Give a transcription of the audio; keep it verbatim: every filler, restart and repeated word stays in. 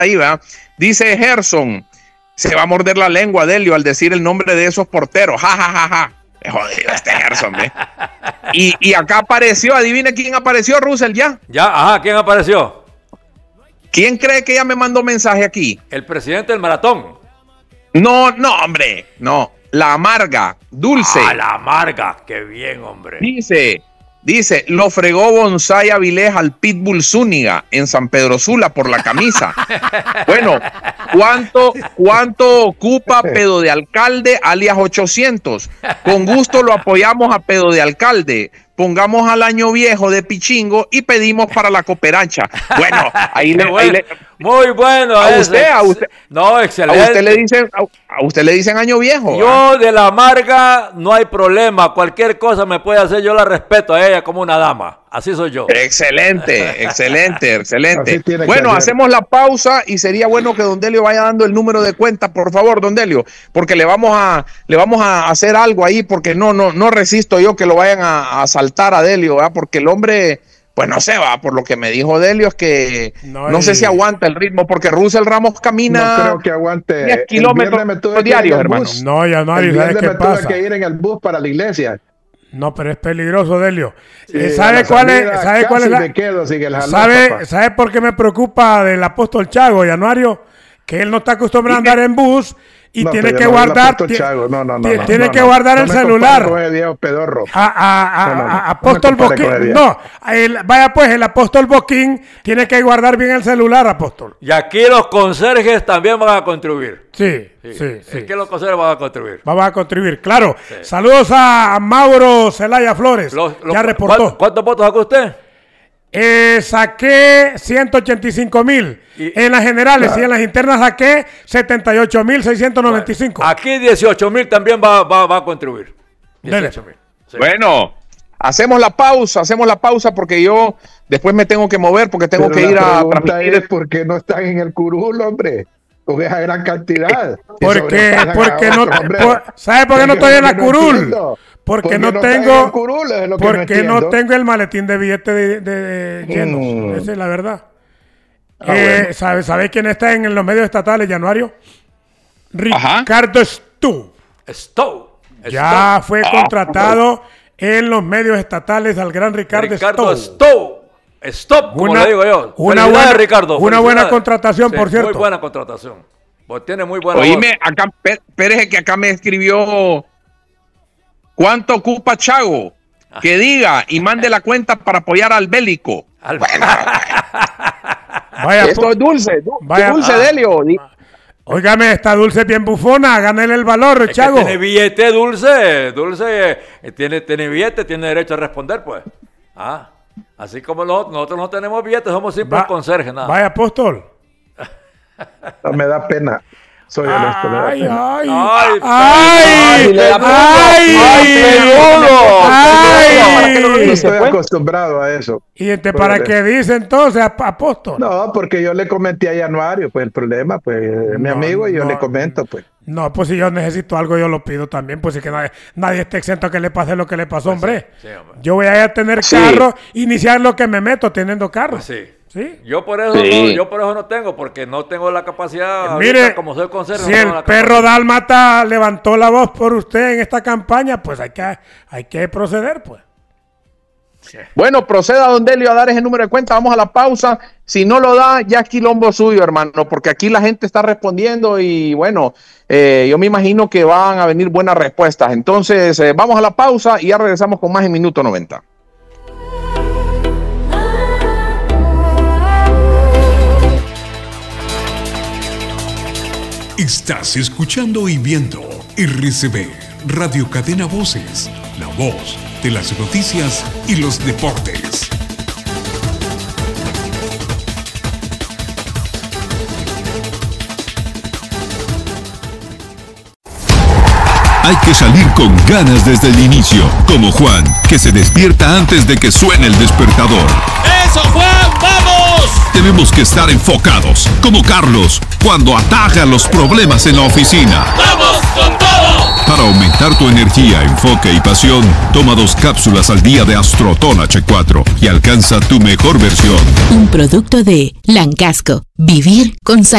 ahí, ¿verdad? Dice Gerson, se va a morder la lengua, Delio, al decir el nombre de esos porteros. Ja, ja, ja, ja. Jodido este Gerson, ¿eh? Y, y acá apareció, adivine quién apareció, Russell, ya. Ya, ajá, ¿quién apareció? ¿Quién cree que ya me mandó mensaje aquí? El presidente del maratón. No, no, hombre, no. La Amarga, Dulce. Ah, la Amarga, qué bien, hombre. Dice, dice, lo fregó Bonsai Avilés al Pitbull Zúñiga en San Pedro Sula por la camisa. Bueno, ¿cuánto, cuánto ocupa pedo de alcalde alias ochocientos? Con gusto lo apoyamos a pedo de alcalde. Pongamos al año viejo de Pichingo y pedimos para la cooperacha. Bueno, ahí le, bueno, ahí le muy bueno. A ese. usted, a usted. No, excelente. A usted le dicen, a, a usted le dicen año viejo. Yo ¿eh? De la Amarga no hay problema. Cualquier cosa me puede hacer, yo la respeto a ella como una dama. Así soy yo. Excelente, excelente, excelente. Bueno, hacemos la pausa y sería bueno que don Delio vaya dando el número de cuenta, por favor, don Delio, porque le vamos a, le vamos a hacer algo ahí, porque no, no, no resisto yo que lo vayan a, a asaltar a Delio, ¿verdad? Porque el hombre, pues no sé, va, por lo que me dijo Delio es que no, no hay... sé si aguanta el ritmo, porque Russell Ramos camina. No creo que aguante diez kilómetros diarios, hermano. No, ya no hay, ¿sabes qué me pasa? Tuve que ir en el bus para la iglesia. No, pero es peligroso, Delio. Sí, ¿Sabe cuál es? ¿Sabe cuál es la... me quedo sin el jalón, ¿Sabe, papá. ¿Sabe por qué me preocupa del apóstol Chago, Januario? Que él no está acostumbrado a andar en bus y no, tiene que no guardar no, no, no, tiene no, tiene no, que no, guardar no el me celular. Con el Diego Pedorro. A, a, a, no, no, no, a Apóstol no Boquín. No, el, vaya pues, el apóstol Boquín tiene que guardar bien el celular, apóstol. Y aquí los conserjes también van a contribuir. Sí, sí, sí. sí. Es que los conserjes van a contribuir. Vamos a contribuir, claro. Sí. Saludos a Mauro Celaya Flores. Los, los, ya reportó. ¿Cuántos votos sacó usted? Eh, saqué ciento ochenta y cinco mil en las generales, ah, y en las internas saqué setenta y ocho mil seiscientos noventa y cinco. Bueno, aquí dieciocho mil también va, va, va a contribuir. dieciocho mil. Sí. Bueno, hacemos la pausa, hacemos la pausa porque yo después me tengo que mover porque tengo Pero que ir a transmitir. Es ¿por qué no están en el curul, hombre? Con esa gran cantidad. Porque, porque no, por, ¿sabe por qué no estoy en la curul? No Porque, porque no, no tengo curul, es porque no, no tengo el maletín de billete de, de, de lleno. Mm. Esa es la verdad. Ah, eh, bueno. ¿sabe, ¿Sabe quién está en los medios estatales, Januario? Ricardo Stow. Stow. Ya Stow. fue contratado ah, en los medios estatales al gran Ricardo, Ricardo Stow. Stow. Stop, como una, le digo yo. Una buena, Ricardo. Una buena contratación, sí, por cierto. Muy buena contratación. Pues tiene muy buena. Oíme, acá, Pérez, que acá me escribió cuánto ocupa Chago. Que diga y mande la cuenta para apoyar al bélico. Al... Bueno, vaya, esto es dulce, du vaya, dulce, ah, Delio. Óigame, esta dulce bien bufona, gánale el valor, es Chago. Que tiene billete, dulce, dulce, eh, tiene, tiene billete, tiene derecho a responder, pues. Ah. Así como los, nosotros no tenemos billetes, somos simples conserjes, nada. Vaya, apóstol. No, me da pena. Soy honesto, me da ay, pena. Ay, ay, ay, ay, no estoy acostumbrado a eso. ¿Y este para qué dice entonces, apóstol? No, porque yo le comenté a Januario, pues el problema, pues es mi amigo y yo le comento, pues. No, pues si yo necesito algo, yo lo pido también, pues si que nadie, nadie está exento a que le pase lo que le pasó, hombre. Sí, sí, hombre. Yo voy a ir a tener sí. carro, iniciar lo que me meto teniendo carro. Pues sí. ¿Sí? Yo por eso sí. no, yo por eso no tengo, porque no tengo la capacidad. Mire, ahorita, como soy conserje, si no el la perro dálmata levantó la voz por usted en esta campaña, pues hay que, hay que proceder, pues. Sí. Bueno, proceda don Delio a dar ese número de cuenta, vamos a la pausa. Si no lo da, ya es quilombo suyo, hermano, porque aquí la gente está respondiendo y bueno, eh, yo me imagino que van a venir buenas respuestas. Entonces, eh, vamos a la pausa y ya regresamos con más en Minuto noventa. Estás escuchando y viendo R C B, Radio Cadena Voces, la voz de las noticias y los deportes. Hay que salir con ganas desde el inicio, como Juan, que se despierta antes de que suene el despertador. ¡Eso, Juan! ¡Vamos! Tenemos que estar enfocados, como Carlos, cuando ataja los problemas en la oficina. ¡Vamos con todo! Para aumentar tu energía, enfoque y pasión, toma dos cápsulas al día de Astroton H cuatro y alcanza tu mejor versión. Un producto de Lancasco. Vivir con salud.